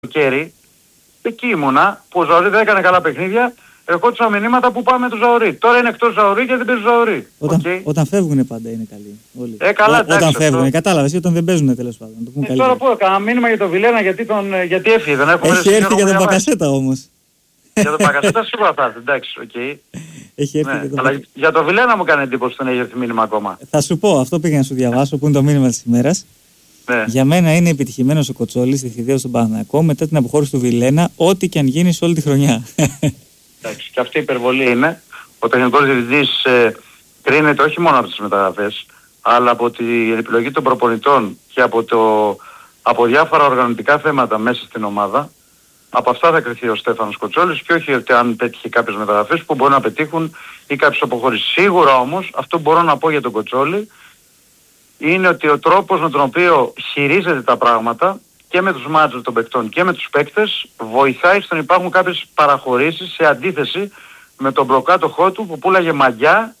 καλοκαίρι, εκεί ήμουνα, που ο Ζαουρί δεν έκανε καλά παιχνίδια, ερχόντουσαν μηνύματα που πάμε του Ζαουρί. Τώρα είναι εκτός Ζαουρί και δεν παίζει Ζαουρί. Όταν φεύγουν πάντα είναι καλοί όλοι. Καλά, εντάξει, όταν φεύγουν, κατάλαβες, όταν δεν παίζουν τέλος πάντων. Τώρα που έκανα μήνυμα για τον Βιλένα γιατί έφυγε, δεν έχουμε. Έχει έρθει για τον Μπακασέτα όμως. Για τον Μπακασέτα σίγουρα θα έρθει, εντάξει, οκ. Έχει έρθει ναι, αλλά για τον Βιλένα μου κάνει εντύπωση ότι δεν έχει έρθει μήνυμα ακόμα. Θα σου πω, αυτό πήγα να σου διαβάσω που είναι το μήνυμα της ημέρας. Ναι. Για μένα είναι επιτυχημένος ο Κοτσόλης στη θηδεία στον Παναθηναϊκό μετά την αποχώρηση του Βιλένα, ό,τι και αν γίνει σε όλη τη χρονιά. Εντάξει, και αυτή η υπερβολή είναι. Ο τεχνικός διευθυντής κρίνεται όχι μόνο από τις μεταγραφές, αλλά από την επιλογή των προπονητών και από διάφορα οργανωτικά θέματα μέσα στην ομάδα. Από αυτά θα κριθεί ο Στέφανος Κοτσόλης και όχι ότι αν πέτυχε κάποιες μεταγραφές που μπορεί να πετύχουν ή κάποιες αποχωρήσεις. Σίγουρα όμως, αυτό μπορώ να πω για τον Κοτσόλη, είναι ότι ο τρόπος με τον οποίο χειρίζεται τα πράγματα και με τους μάτζερ των παικτών και με τους παίκτες βοηθάει στο να υπάρχουν κάποιες παραχωρήσεις σε αντίθεση με τον προκάτοχό του που πουλάγε μαγιά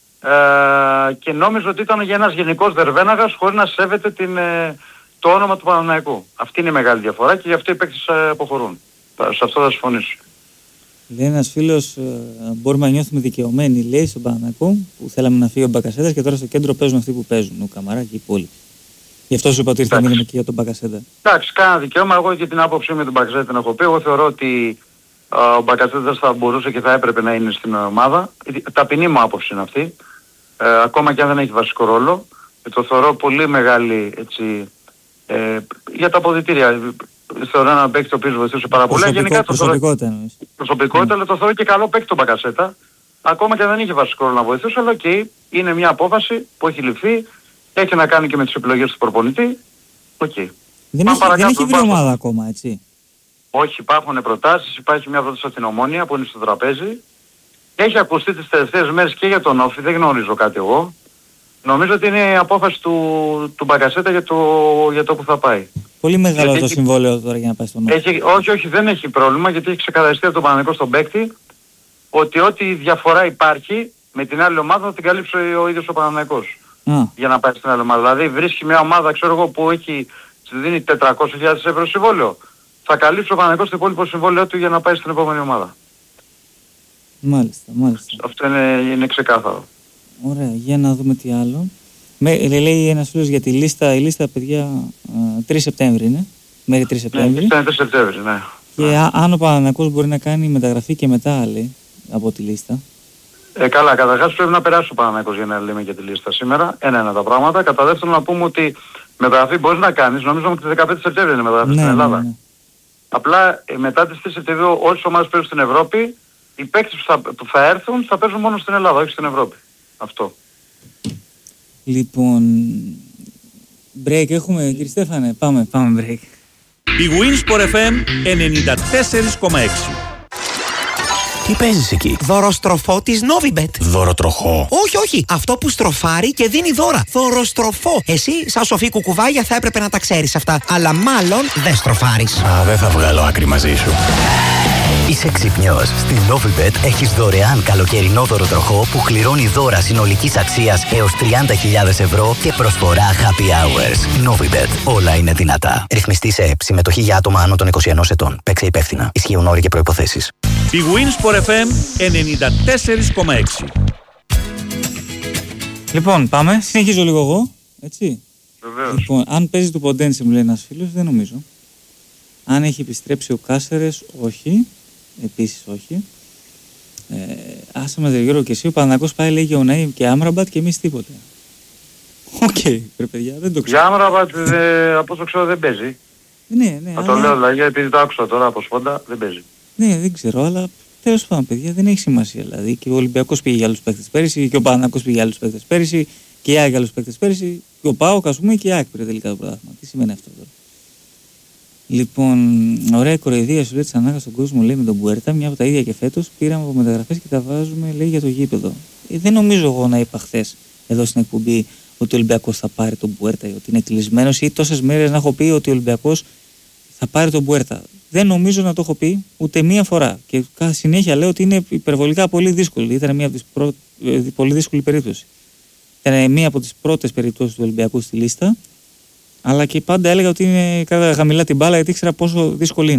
και νόμιζε ότι ήταν για ένας γενικός δερβέναγας χωρίς να σέβεται το όνομα του Παναθηναϊκού. Αυτή είναι η μεγάλη διαφορά και γι' αυτό οι παίκτες αποχωρούν. Σε αυτό θα συμφωνήσω. Λέει ένας φίλος, μπορούμε να νιώθουμε δικαιωμένοι, λέει, στον Παναθηναϊκό που θέλαμε να φύγει ο Μπακασέτας και τώρα στο κέντρο παίζουν αυτοί που παίζουν, ο Καμαρά και οι υπόλοιποι. Γι' αυτό σου είπα ότι ήρθε μήνυμα και για τον Μπακασέτα. Εντάξει, κάνα δικαίωμα. Εγώ και την άποψή με τον Μπακασέτα την έχω πει. Εγώ θεωρώ ότι ο Μπακασέτας θα μπορούσε και θα έπρεπε να είναι στην ομάδα. Ταπεινή μου άποψη είναι αυτή. Ακόμα και αν δεν έχει βασικό ρόλο. Το θεωρώ πολύ μεγάλη έτσι, για τα αποδυτήρια. Θεωρώ ένα παίκτη ο οποίος βοηθούσε πάρα πολύ. Γενικά προσωπικότητα, αλλά το θεωρώ και καλό παίκτη τον Μπακασέτα. Ακόμα και αν δεν είχε βασικό ρόλο να βοηθούσε, αλλά είναι μια απόφαση που έχει ληφθεί. Έχει να κάνει και με τις επιλογές του προπονητή. Δεν έχει βρει ομάδα ακόμα, έτσι. Όχι, υπάρχουν προτάσεις. Υπάρχει μια πρόταση από την Ομόνια που είναι στο τραπέζι. Έχει ακουστεί τις τελευταίες μέρες και για τον Όφη, δεν γνωρίζω κάτι εγώ. Νομίζω ότι είναι η απόφαση του Μπακασέτα για το που θα πάει. Πολύ μεγάλο το συμβόλαιο τώρα για να πάει στον Όφη. Όχι, δεν έχει πρόβλημα γιατί έχει ξεκαθαριστεί από τον Παναθηναϊκό στον παίκτη ότι ό,τι διαφορά υπάρχει με την άλλη ομάδα θα την καλύψει ο ίδιος ο Παναθηναϊκός. Για να πάει στην άλλη ομάδα. Δηλαδή βρίσκει μια ομάδα, ξέρω εγώ, που δίνει 400.000 ευρώ συμβόλαιο. Θα καλύψει ο Παναθηναϊκός το υπόλοιπο συμβόλαιο του για να πάει στην επόμενη ομάδα. Μάλιστα. Αυτό είναι ξεκάθαρο. Ωραία, για να δούμε τι άλλο. Λέει ένας φίλος για τη λίστα. Η λίστα, παιδιά, 3 Σεπτέμβρη είναι. Μέχρι 3 Σεπτέμβρη. Ναι, 3 Σεπτέμβρη, ναι. Και αν ο Παναθηναϊκός μπορεί να κάνει μεταγραφή και μετά, λέει, από τη λίστα. Καλά, καταρχάς πρέπει να περάσει ο Παναθηναϊκός για να λέμε για τη λίστα σήμερα. Ένα τα πράγματα. Κατά δεύτερον να πούμε ότι μεταγραφή μπορείς να κάνεις. Νομίζω ότι 15 Σεπτέμβρη είναι μεταγραφή στην Ελλάδα. Ναι. Απλά μετά τις 3 Σεπτεμβρίου όλες οι ομάδες παίζουν στην Ευρώπη. Οι παίκτες που θα έρθουν θα παίζουν μόνο στην Ελλάδα, όχι στην Ευρώπη. Αυτό. Λοιπόν, break έχουμε, κύριε Στέφανε. Πάμε break. Η Winsport FM 94,6. Τι παίζεις εκεί? Δωροστροφό της Novibet. Δωροτροχό? Όχι. Αυτό που στροφάρει και δίνει δώρα. Δωροστροφό. Εσύ, σαν σοφή κουκουβάγια, θα έπρεπε να τα ξέρεις αυτά. Αλλά μάλλον δεν στροφάρεις. Δεν θα βγάλω άκρη μαζί σου. Είσαι ξυπνιός. Στη Novibet έχεις δωρεάν καλοκαιρινό δωροτροχό που κληρώνει δώρα συνολικής αξίας έως 30.000 ευρώ και προσφορά happy hours. Novibet. Όλα είναι δυνατά. Ρυθμιστή σε ΕΕΠ. Συμμετοχή για άτομα άνω των 21 ετών. Παίξε υπεύθυνα. Ισχύουν όροι και προϋποθέσεις. Η Winsport FM 94,6. Λοιπόν, πάμε. Συνεχίζω λίγο εγώ. Έτσι. Βεβαίως. Λοιπόν, αν παίζει του Ποντένσε, μου λέει ένας φίλος, δεν νομίζω. Αν έχει επιστρέψει ο Κάσερες, όχι. Επίσης όχι. Άσε μας Γιώργο και εσύ, ο Παναθηναϊκός πάει, λέει, για ο Ναΐμ και Άμραμπατ και εμείς τίποτε. Ρε παιδιά, δεν το ξέρω. Για Άμραμπατ, από όσο ξέρω, δεν παίζει. Ναι. Θα το λέω δηλαδή, επειδή το άκουσα τώρα από σπόντα, δεν παίζει. Ναι, δεν ξέρω, αλλά τέλος πάντων, παιδιά, δεν έχει σημασία. Δηλαδή και ο Ολυμπιακός πήγε για άλλους παίκτες πέρυσι, και ο Παναθηναϊκός πήγε για άλλους παίκτες πέρυσι, και η ΑΕΚ για άλλους παίκτες πέρυσι, και ο ΠΑΟΚ, ας πούμε, και η ΑΕΚ πήρε τελικά το πρωτάθλημα. Τι σημαίνει αυτό τώρα? Λοιπόν, ωραία κοροϊδία σου λέει της ανάγκας στον κόσμο, λέει, με τον Μπουέρτα, μια από τα ίδια και φέτος. Πήραμε από μεταγραφές και τα βάζουμε, λέει, για το γήπεδο. Δεν νομίζω εγώ να είπα χθες εδώ στην εκπομπή ότι ο Ολυμπιακός θα πάρει τον Μπουέρτα ή ότι είναι κλεισμένος, ή τόσες μέρες να έχω πει ότι ο Ολυμπιακός θα πάρει τον Μπουέρτα. Δεν νομίζω να το έχω πει ούτε μία φορά. Και κάθε συνέχεια λέω ότι είναι υπερβολικά πολύ δύσκολη. Ήταν μια από τις πολύ δύσκολη περίπτωση. Ήταν μία από τις πρώτες περιπτώσεις του Ολυμπιακού στη λίστα. Αλλά και πάντα έλεγα ότι είναι χαμηλά την μπάλα γιατί ήξερα πόσο δύσκολη είναι.